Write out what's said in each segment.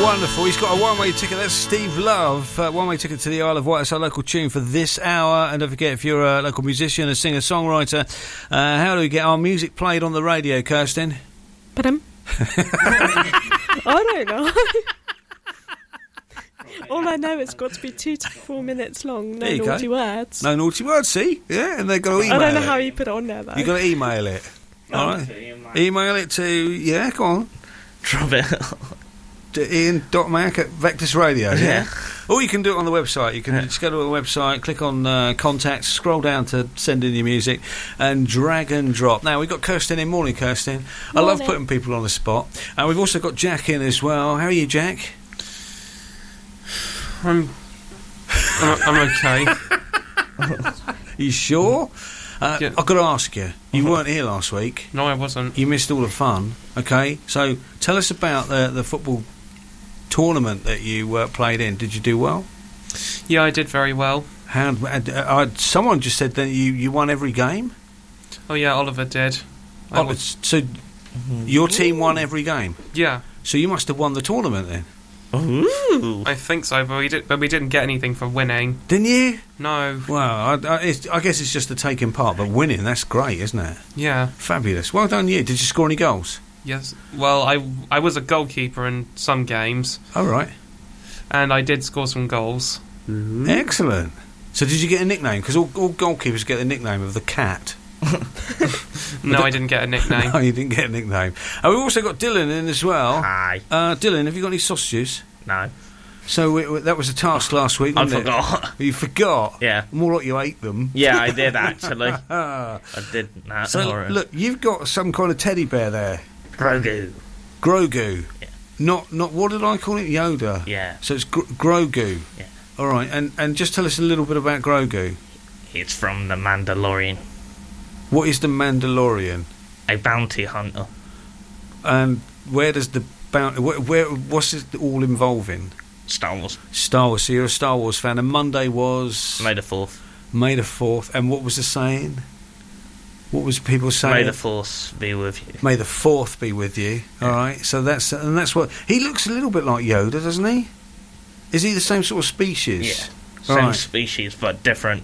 Wonderful. He's got a one-way ticket. That's Steve Love. One-way ticket to the Isle of Wight. It's our local tune for this hour. And don't forget, if you're a local musician, a singer-songwriter, how do we get our music played on the radio, Kirsten? Pardon? I don't know. All I know, it's got to be 2 to 4 minutes long. No naughty words. No naughty words, see? Yeah, and they've got to email it. I don't know how you put it on there, though. You've got to email it. All right. Email it to... Yeah, go on. Drop it. Ian.Mac@Vectis Radio. Yeah. Or you can do it on the website. You can just go to the website, click on contacts, scroll down to send in your music, and drag and drop. Now, we've got Kirsten in. Morning, Kirsten. Morning. I love putting people on the spot. And we've also got Jack in as well. How are you, Jack? I'm okay. You sure? Yeah. I've got to ask you. You weren't here last week. No, I wasn't. You missed all the fun. Okay, so tell us about the football tournament that you played in. Did you do well? Yeah, I did very well. Someone just said that you won every game. Oh yeah, Oliver did. So your team won every game. Yeah. So you must have won the tournament then. Ooh. I think so, but we didn't get anything for winning. Didn't you? No. Well, I guess it's just the taking part, but winning, that's great, isn't it? Yeah. Fabulous. Well done you. Did you score any goals? Yes. Well, I was a goalkeeper in some games. Oh, right. And I did score some goals. Mm-hmm. Excellent. So did you get a nickname? Because all goalkeepers get the nickname of the cat. No, I didn't get a nickname. No, you didn't get a nickname. And we've also got Dylan in as well. Hi. Dylan, have you got any sausages? No. So that was a task last week, wasn't it? I forgot. You forgot? Yeah. More like you ate them. Yeah, I did, actually. I did that. So, look, you've got some kind of teddy bear there. Grogu. Yeah. Not what did I call it? Yoda. Yeah. So it's Grogu. Yeah. All right, and just tell us a little bit about Grogu. It's from The Mandalorian. What is the Mandalorian? A bounty hunter. And where does the bounty... what's it all involving? Star Wars. Star Wars. So you're a Star Wars fan. And Monday was... May the 4th. May the 4th. And what was the saying? What was people saying? May the Force be with you. May the 4th be with you. Yeah. All right. So that's what... He looks a little bit like Yoda, doesn't he? Is he the same sort of species? Yeah. Same species, but different.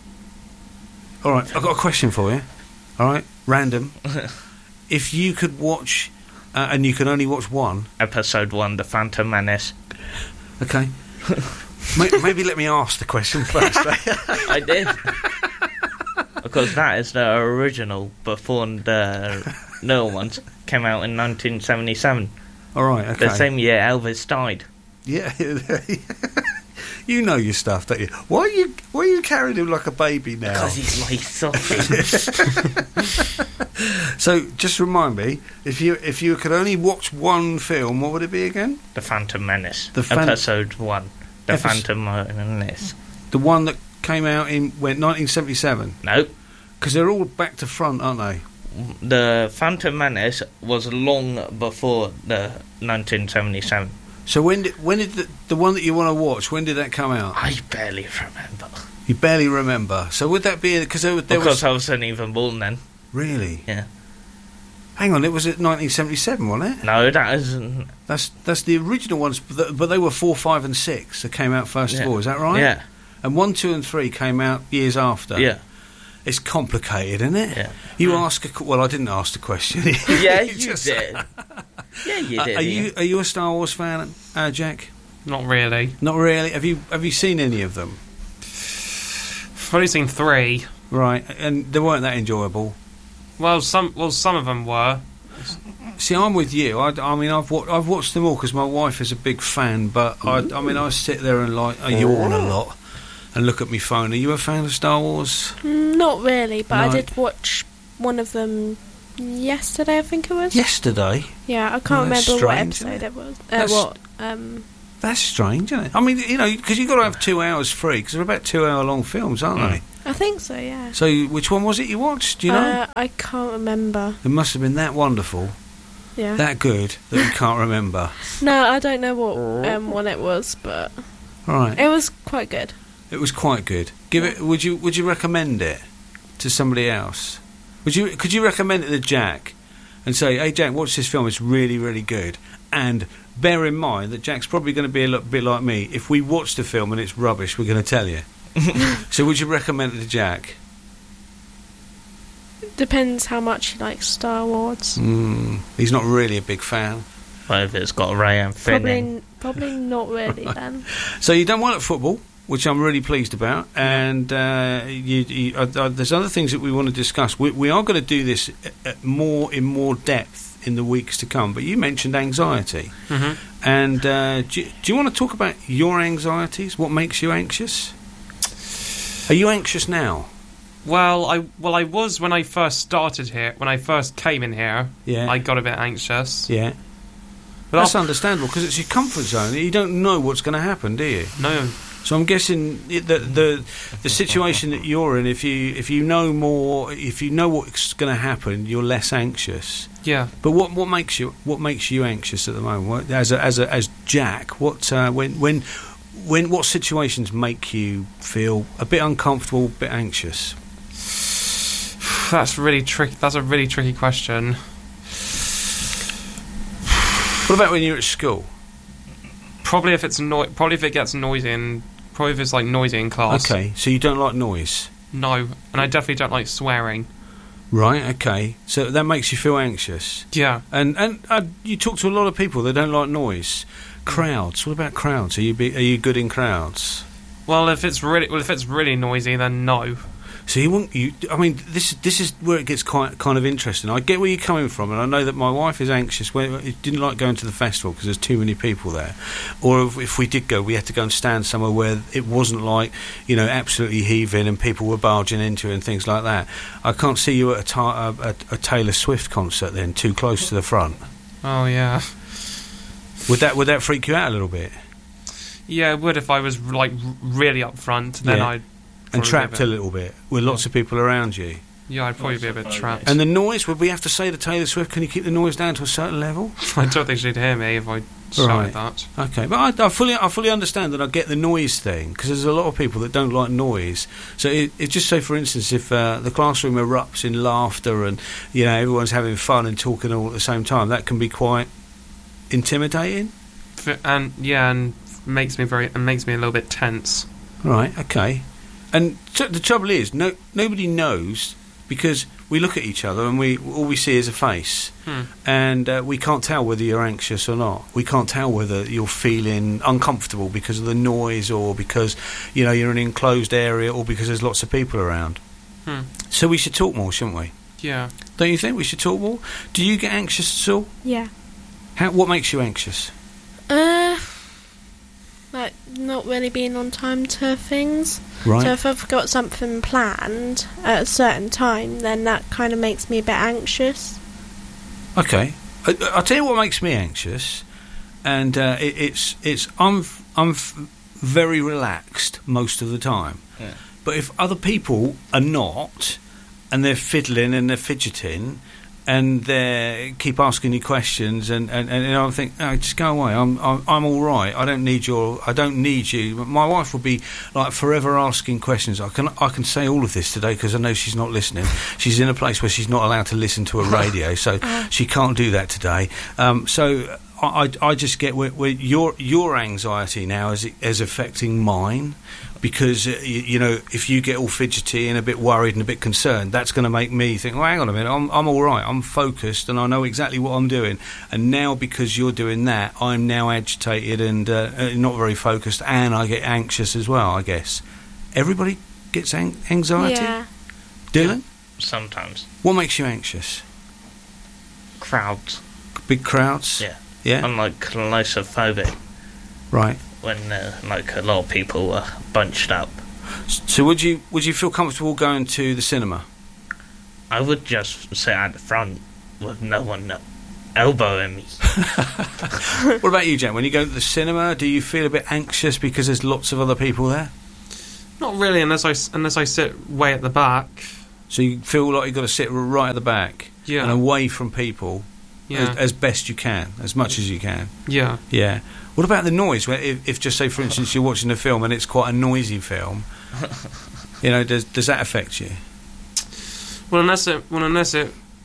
All right. I've got a question for you. All right. Random. If you could watch... and you can only watch one... Episode 1, The Phantom Menace. Okay. Maybe let me ask the question first. I did. Because that is the original before the newer ones came out in 1977. All right, okay. The same year Elvis died. Yeah. You know your stuff, don't you? Why are you carrying him like a baby now? Because he's my sausage. So, just remind me, if you could only watch one film, what would it be again? The Phantom Menace. Episode 1. The Phantom Menace. The one that came out in 1977? Nope. Because they're all back to front, aren't they? The Phantom Menace was long before the 1977. So when did the one that you want to watch, when did that come out? I barely remember. You barely remember. So would that be because I wasn't even born then. Really? Yeah. Hang on, it was at 1977, wasn't it? No, that isn't. That's the original ones, but they were 4, 5, and 6 that came out first of all. Is that right? Yeah. And 1, 2, and 3 came out years after. Yeah. It's complicated, isn't it? Yeah. You ask well, I didn't ask the question. Yeah, you did. Yeah, you did. Are you a Star Wars fan, Jack? Not really. Not really. Have you seen any of them? I've only seen 3. Right, and they weren't that enjoyable. Well, some of them were. See, I'm with you. I mean, I've watched them all because my wife is a big fan. But I sit there and yawn a lot and look at my phone. Are you a fan of Star Wars? Not really, but No. I did watch one of them yesterday. I think it was. Yesterday. Yeah, I can't remember strange, what episode it was. That's strange, isn't it? I mean, because you've got to have 2 hours free because they're about 2-hour-long films, aren't they? I think so. Yeah. So, which one was it you watched? Do you know? I can't remember. It must have been that wonderful, Yeah. that good that you can't remember. No, I don't know what one it was, but All right. it was quite good. It was quite good. Would you recommend it to somebody else? Could you recommend it to Jack and say, "Hey Jack, watch this film. It's really, really good." And bear in mind that Jack's probably going to be a little bit like me. If we watch the film and it's rubbish, we're going to tell you. So would you recommend it to Jack? Depends how much he likes Star Wars. He's not really a big fan. Well, if it's got Ray and Finn. Probably not really then. So you don't want it football, which I'm really pleased about, and there's other things that we want to discuss. We are going to do this in more depth in the weeks to come, but you mentioned anxiety. And do you want to talk about your anxieties? What makes you anxious? Are you anxious now? Well, I was when I first started here. When I first came in here, I got a bit anxious. Yeah. But that's understandable, because it's your comfort zone. You don't know what's going to happen, do you? No. So I'm guessing the situation that you're in, if you know more, if you know what's going to happen, you're less anxious. Yeah. But what makes you anxious at the moment? As Jack, what what situations make you feel a bit uncomfortable, a bit anxious? That's really tricky. That's a really tricky question. What about when you're at school? Probably if it gets noisy and probably if it's like noisy in class. Okay, so you don't like noise? No, and I definitely don't like swearing. Right. Okay, so that makes you feel anxious. Yeah. And you talk to a lot of people that don't like noise. Crowds. What about crowds? Are you good in crowds? Well, if it's really noisy, then no. So I mean, this is where it gets kind of interesting. I get where you're coming from, and I know that my wife is anxious. Didn't like going to the festival because there's too many people there. Or if we did go, we had to go and stand somewhere where it wasn't like, absolutely heaving and people were barging into it and things like that. I can't see you at a Taylor Swift concert then, too close to the front. Oh yeah. Would that freak you out a little bit? Yeah, it would if I was like really up front. Then I'd. And trapped a little bit with lots of people around you. Yeah, I'd probably be a bit trapped. And the noise, would we have to say to Taylor Swift, can you keep the noise down to a certain level? I don't think she'd hear me if I shouted that. Okay, but I fully understand that. I get the noise thing, because there's a lot of people that don't like noise. So if just say, for instance, if the classroom erupts in laughter and everyone's having fun and talking all at the same time, that can be quite intimidating. And makes me a little bit tense. Right. Okay. And the trouble is, nobody knows, because we look at each other and all we see is a face, and we can't tell whether you're anxious or not. We can't tell whether you're feeling uncomfortable because of the noise, or because you're in an enclosed area, or because there's lots of people around. So we should talk more, shouldn't we? Yeah. Don't you think we should talk more? Do you get anxious at all? Yeah. What makes you anxious? Like not really being on time to things. Right. So if I've got something planned at a certain time, then that kind of makes me a bit anxious. Okay, I'll tell you what makes me anxious, and I'm very relaxed most of the time. Yeah. But if other people are not, and they're fiddling and they're fidgeting, and they keep asking you questions, and I think, no, just go away. I'm all right. I don't need you. My wife will be like forever asking questions. I can say all of this today because I know she's not listening. She's in a place where she's not allowed to listen to a radio, so she can't do that today. So I just get where your anxiety now is affecting mine. Because, if you get all fidgety and a bit worried and a bit concerned, that's going to make me think, well, hang on a minute, I'm all right, I'm focused and I know exactly what I'm doing. And now because you're doing that, I'm now agitated and not very focused, and I get anxious as well, I guess. Everybody gets anxiety? Yeah. Dylan? Sometimes. What makes you anxious? Crowds. Big crowds? Yeah. Yeah? I'm like claustrophobic. Right. When a lot of people are bunched up. So would you feel comfortable going to the cinema? I would just sit at the front with no one elbowing me. What about you, Jen? When you go to the cinema, do you feel a bit anxious because there's lots of other people there? Not really, unless I sit way at the back. So you feel like you've got to sit right at the back, and away from people, as best you can, as much as you can. Yeah. Yeah. What about the noise? Where if just say, for instance, you're watching a film and it's quite a noisy film, does that affect you? Well, unless it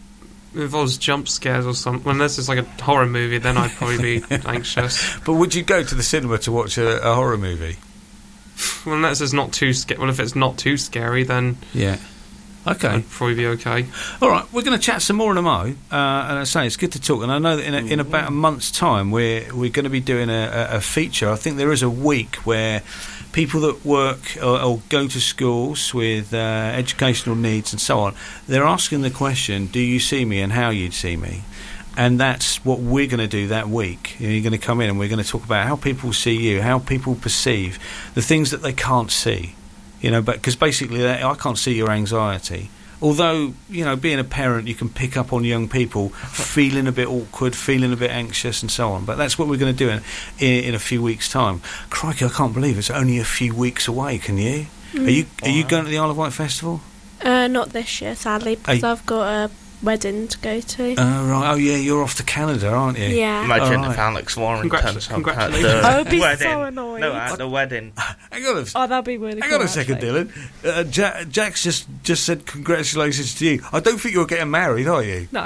involves jump scares or something, unless it's like a horror movie, then I'd probably be anxious. But would you go to the cinema to watch a horror movie? Well, unless it's not too scary. Well, if it's not too scary, then yeah. Okay. I'd probably be okay. All right, we're going to chat some more in a mo. And I say it's good to talk. And I know that in about a month's time, we're going to be doing a feature. I think there is a week where people that work or go to schools with educational needs and so on, they're asking the question, do you see me and how you'd see me? And that's what we're going to do that week. You're going to come in and we're going to talk about how people see you, how people perceive the things that they can't see. But because basically I can't see your anxiety. Although, being a parent, you can pick up on young people feeling a bit awkward, feeling a bit anxious and so on. But that's what we're going to do in a few weeks' time. Crikey, I can't believe it's only a few weeks away, can you? Are you going to the Isle of Wight Festival? Not this year, sadly, because I've got a wedding to go to. Right. Oh, yeah, you're off to Canada, aren't you? Yeah. Imagine if Alex Warren turns up at the I would be wedding. so annoyed. No, at the wedding. Hang on that'd be really cool. Hang on a second, Dylan. Jack's just said congratulations to you. I don't think you're getting married, are you? No.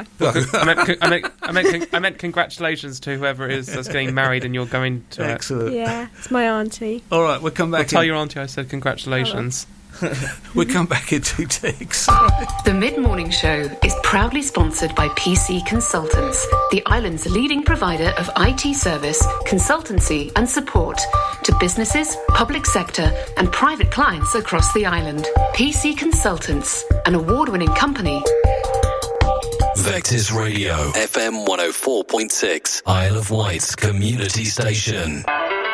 I meant congratulations to whoever it is that's getting married and you're going to Excellent. Yeah, it's my auntie. All right, we'll come back. Tell your auntie I said congratulations. We'll come back in 2 ticks. The Mid-Morning Show is proudly sponsored by PC Consultants, the island's leading provider of IT service, consultancy and support to businesses, public sector and private clients across the island. PC Consultants, an award-winning company. Vectis Radio, FM 104.6, Isle of Wight's community station.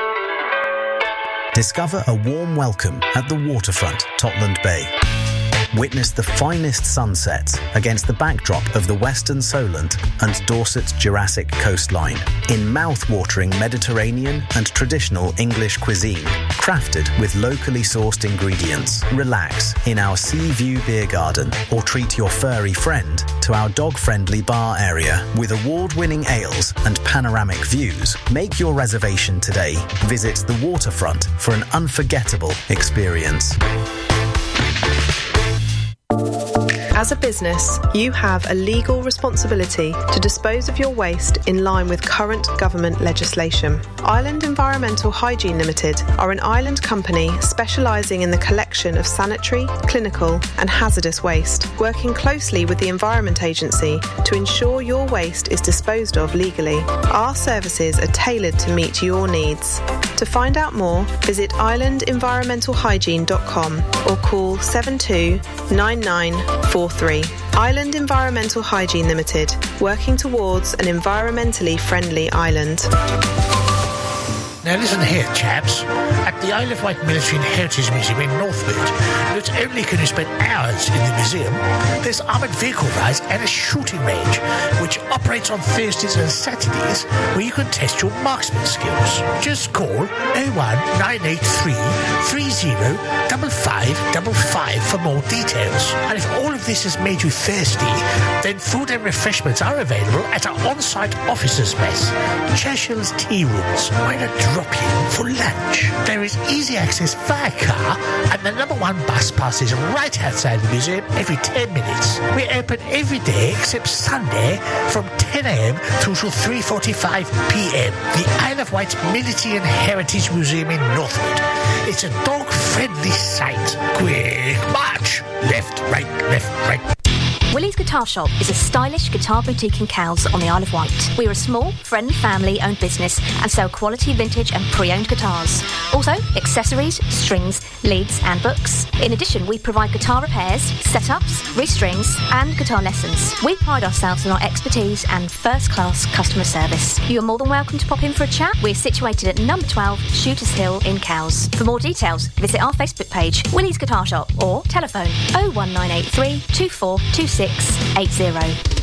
Discover a warm welcome at the waterfront, Totland Bay. Witness the finest sunsets against the backdrop of the Western Solent and Dorset's Jurassic coastline in mouth-watering Mediterranean and traditional English cuisine, crafted with locally sourced ingredients. Relax in our Sea View Beer Garden or treat your furry friend to our dog-friendly bar area with award-winning ales and panoramic views. Make your reservation today. Visit the waterfront for an unforgettable experience. As a business, you have a legal responsibility to dispose of your waste in line with current government legislation. Island Environmental Hygiene Limited are an island company specialising in the collection of sanitary, clinical and hazardous waste, working closely with the Environment Agency to ensure your waste is disposed of legally. Our services are tailored to meet your needs. To find out more, visit islandenvironmentalhygiene.com or call 729943. Island Environmental Hygiene Limited, working towards an environmentally friendly island. Now listen here, chaps. At the Isle of Wight Military and Heritage Museum in Northwood, not only can you spend hours in the museum, there's armoured vehicle rides and a shooting range, which operates on Thursdays and Saturdays, where you can test your marksman skills. Just call 01983 305555 for more details. And if all of this has made you thirsty, then food and refreshments are available at our on-site officers' mess, Churchill's Tea Rooms. Why not drop in for lunch? There is easy access via car, and the number 1 bus passes right outside the museum every 10 minutes. We're open every day except Sunday from 10 a.m. through to 3:45 p.m. The Isle of Wight Military and Heritage Museum in Northwood. It's a dog-friendly site. Quick march! Left, right, left, right. Willie's Guitar Shop is a stylish guitar boutique in Cowes on the Isle of Wight. We're a small, friendly family-owned business and sell quality vintage and pre-owned guitars. Also, accessories, strings, leads and books. In addition, we provide guitar repairs, setups, restrings and guitar lessons. We pride ourselves on our expertise and first-class customer service. You are more than welcome to pop in for a chat. We're situated at number 12, Shooters Hill in Cowes. For more details, visit our Facebook page, Willie's Guitar Shop, or telephone 01983 2426 80.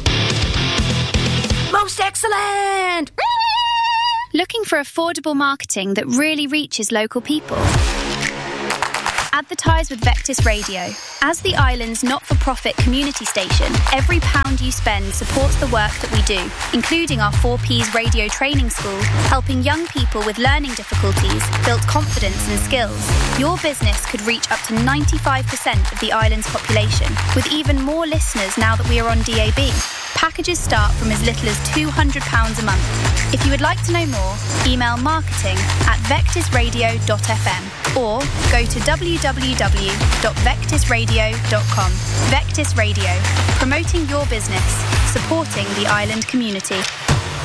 Most excellent! Looking for affordable marketing that really reaches local people? Advertise with Vectis Radio. As the island's not-for-profit community station, every pound you spend supports the work that we do, including our 4Ps radio training school, helping young people with learning difficulties build confidence and skills. Your business could reach up to 95% of the island's population, with even more listeners now that we are on DAB. Packages start from as little as £200 a month. If you would like to know more, email marketing@vectisradio.fm or go to www.vectisradio.com. Vectis Radio, promoting your business, supporting the island community.